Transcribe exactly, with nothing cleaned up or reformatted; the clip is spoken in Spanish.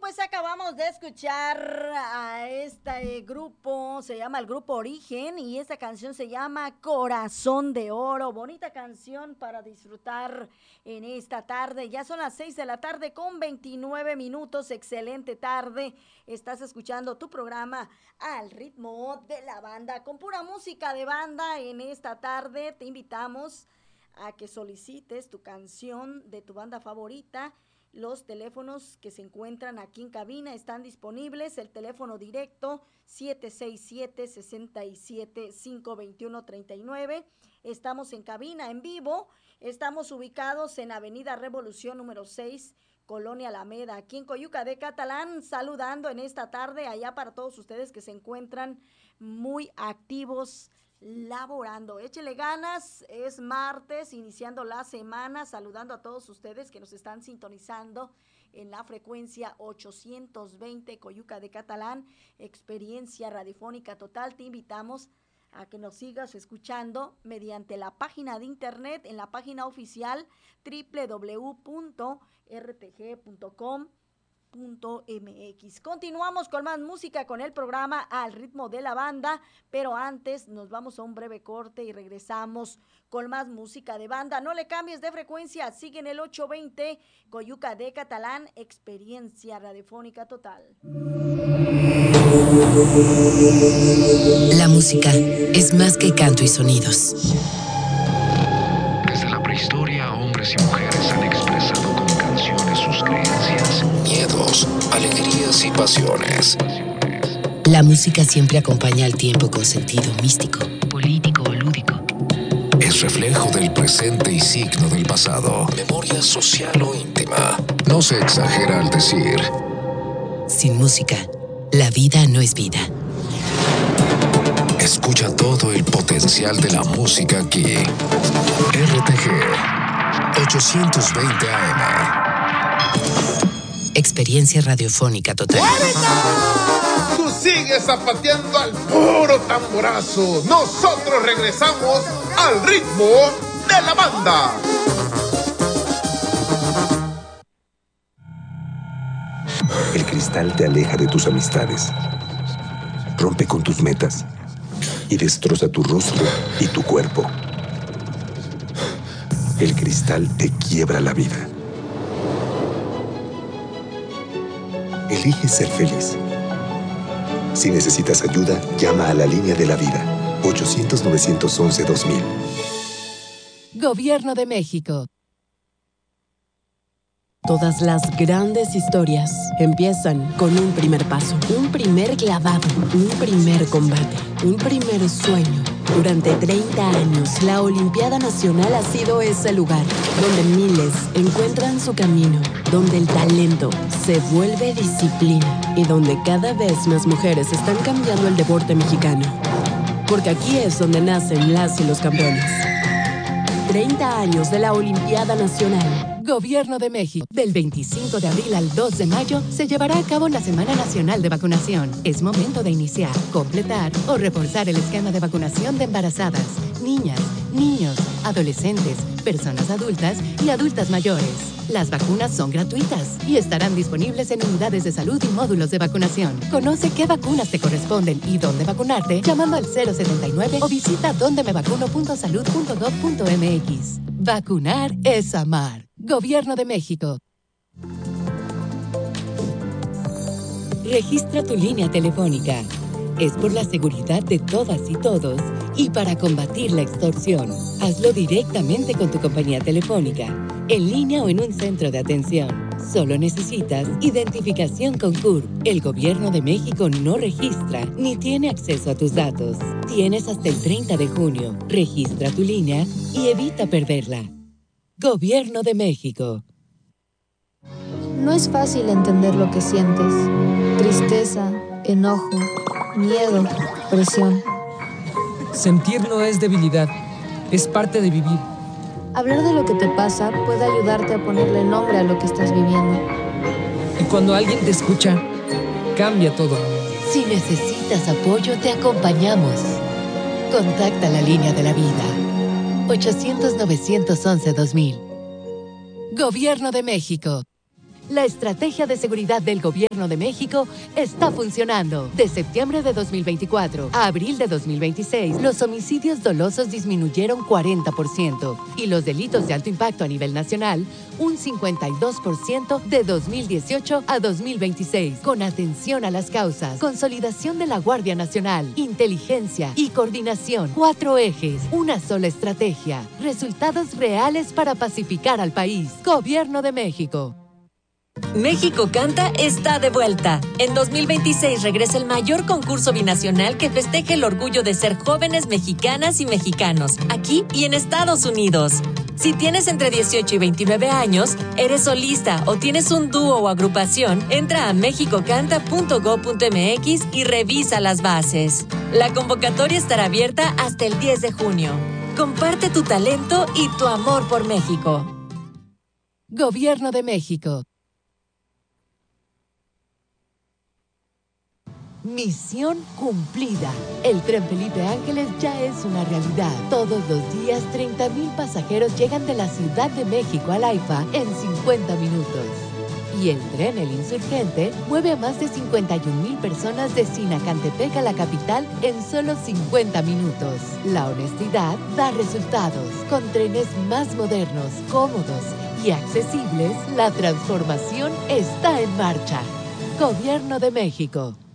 pues acabamos de escuchar a este grupo, se llama el Grupo Origen, y esta canción se llama Corazón de Oro. Bonita canción para disfrutar en esta tarde. Ya son las seis de la tarde con veintinueve minutos. Excelente tarde. Estás escuchando tu programa Al Ritmo de la Banda, con pura música de banda. En esta tarde te invitamos a que solicites tu canción de tu banda favorita. Los teléfonos que se encuentran aquí en cabina están disponibles. El teléfono directo siete seis siete, seis siete, cinco dos uno, tres nueve. Estamos en cabina en vivo. Estamos ubicados en Avenida Revolución número seis, Colonia Alameda, aquí en Coyuca de Catalán, saludando en esta tarde allá para todos ustedes que se encuentran muy activos laborando. Échele ganas, es martes, iniciando la semana, saludando a todos ustedes que nos están sintonizando en la frecuencia ochocientos veinte Coyuca de Catalán, experiencia radiofónica total. Te invitamos a que nos sigas escuchando mediante la página de internet, en la página oficial doble u doble u doble u punto r t g punto com punto m x. Continuamos con más música con el programa Al Ritmo de la Banda, pero antes nos vamos a un breve corte y regresamos con más música de banda. No le cambies de frecuencia, sigue en el ochocientos veinte Coyuca de Catalán, experiencia radiofónica total. La música es más que canto y sonidos. Desde la prehistoria, hombres y mujeres han expresado con canciones sus creencias, miedos, alegrías y pasiones. La música siempre acompaña al tiempo con sentido místico, político o lúdico. Es reflejo del presente y signo del pasado. Memoria social o íntima. No se exagera al decir: sin música, la vida no es vida. Escucha todo el potencial de la música aquí. R T G ochocientos veinte A M. Experiencia radiofónica total. ¡Guarita! Tú sigues zapateando al puro tamborazo. Nosotros regresamos al ritmo de la banda. El cristal te aleja de tus amistades, rompe con tus metas y destroza tu rostro y tu cuerpo. El cristal te quiebra la vida. Elige ser feliz. Si necesitas ayuda, llama a la línea de la vida. ochocientos, novecientos once, dos mil. Gobierno de México. Todas las grandes historias empiezan con un primer paso, un primer clavado, un primer combate, un primer sueño. Durante treinta años, la Olimpiada Nacional ha sido ese lugar donde miles encuentran su camino, donde el talento se vuelve disciplina y donde cada vez más mujeres están cambiando el deporte mexicano. Porque aquí es donde nacen las y los campeones. treinta años de la Olimpiada Nacional. Gobierno de México. Del veinticinco de abril al dos de mayo se llevará a cabo la Semana Nacional de Vacunación. Es momento de iniciar, completar o reforzar el esquema de vacunación de embarazadas, niñas, niños, adolescentes, personas adultas y adultas mayores. Las vacunas son gratuitas y estarán disponibles en unidades de salud y módulos de vacunación. Conoce qué vacunas te corresponden y dónde vacunarte llamando al cero setenta y nueve o visita donde me vacuno punto salud punto gov punto m x. Vacunar es amar. Gobierno de México. Registra tu línea telefónica. Es por la seguridad de todas y todos y para combatir la extorsión. Hazlo directamente con tu compañía telefónica, en línea o en un centro de atención. Solo necesitas identificación con C U R P. El Gobierno de México no registra ni tiene acceso a tus datos. Tienes hasta el treinta de junio. Registra tu línea y evita perderla. Gobierno de México. No es fácil entender lo que sientes. Tristeza, enojo, miedo, presión. Sentir no es debilidad, es parte de vivir. Hablar de lo que te pasa puede ayudarte a ponerle nombre a lo que estás viviendo. Y cuando alguien te escucha, cambia todo. Si necesitas apoyo, te acompañamos. Contacta la línea de la vida. ochocientos, novecientos once, dos mil. Gobierno de México. La estrategia de seguridad del Gobierno de México está funcionando. De septiembre de dos mil veinticuatro a abril de dos mil veintiséis, los homicidios dolosos disminuyeron cuarenta por ciento y los delitos de alto impacto a nivel nacional un cincuenta y dos por ciento de dos mil dieciocho a dos mil veintiséis. Con atención a las causas, consolidación de la Guardia Nacional, inteligencia y coordinación. Cuatro ejes, una sola estrategia. Resultados reales para pacificar al país. Gobierno de México. México Canta está de vuelta. En dos mil veintiséis regresa el mayor concurso binacional que festeja el orgullo de ser jóvenes mexicanas y mexicanos, aquí y en Estados Unidos. Si tienes entre dieciocho y veintinueve años, eres solista o tienes un dúo o agrupación, entra a mexico canta punto gob punto m x y revisa las bases. La convocatoria estará abierta hasta el diez de junio. Comparte tu talento y tu amor por México. Gobierno de México. Misión cumplida. El tren Felipe Ángeles ya es una realidad. Todos los días, treinta mil pasajeros llegan de la Ciudad de México al AIFA en cincuenta minutos. Y el tren El Insurgente mueve a más de cincuenta y un mil personas de Sinacantepec a la capital en solo cincuenta minutos. La honestidad da resultados. Con trenes más modernos, cómodos y accesibles, la transformación está en marcha. Gobierno de México.